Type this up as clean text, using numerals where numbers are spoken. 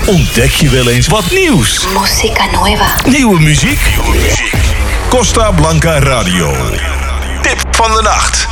Ontdek je wel eens wat nieuws? Música nueva. Nieuwe muziek? Costa Blanca Radio. Tip van de nacht.